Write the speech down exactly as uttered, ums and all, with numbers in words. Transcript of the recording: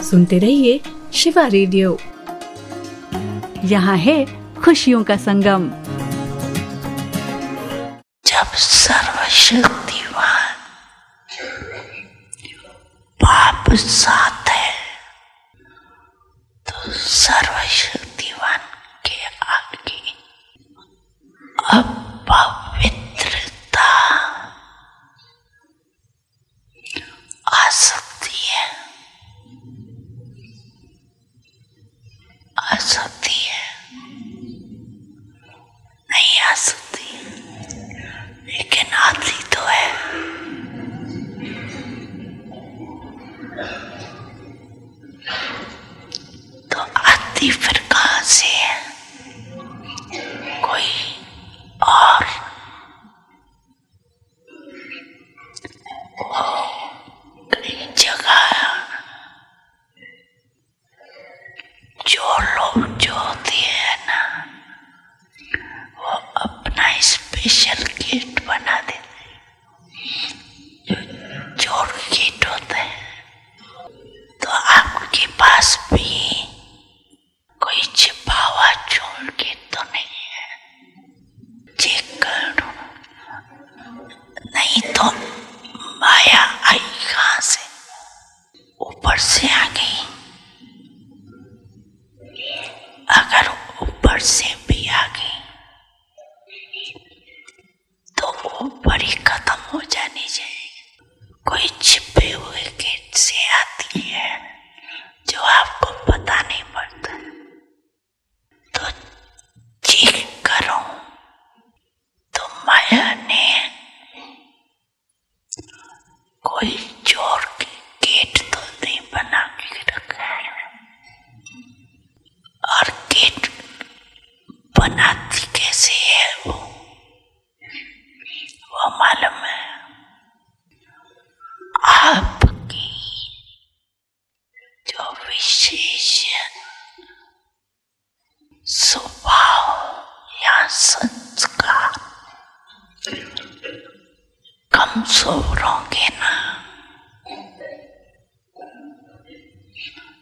सुनते रहिए शिवा रेडियो। यहाँ है खुशियों का संगम। जब सर्वशक्तिवान पाप साथ है तो सर्वशक्तिवान के आगे अपवित्रता आ सकती है, आ सकती है, नहीं आ सकती, लेकिन आती तो है। तो आती फिर कहाँ से है? कोई और वो कई जगह जो लोग जो होते हैं ना, वो अपना स्पेशल गेट बना देते हैं, जो जोड़ गेट होते हैं। तो आपके पास भी कोई छिपा हुआ जोड़ गेट तो नहीं है? चेक करो, नहीं तो माया आई कहाँ से? ऊपर से आ गई। अगर ऊपर से भी आ गई तो ऊपर ही खत्म हो जानी चाहिए। कोई छिपे हुए गेट से आती है जो आपको पता नहीं पड़ता, तो चेक करो। तो माया ने कोई जोड़ के गेट तो नहीं बना के रखा है, और गेट बनाती कैसे है वो वो मालूम है? आपकी जो विशेष स्वभाव या संस्कार कमजोर होंगे ना,